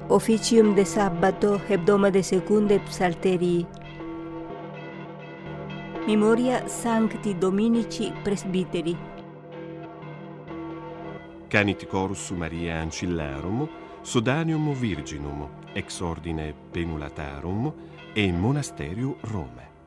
Officium de Sabbato hebdoma de secunde psalterii. Memoria Sancti Dominici Presbiteri. Canit chorus Maria Ancillarum, Sodanium Virginum, ex ordine Penulatarum e Monasterium Rome.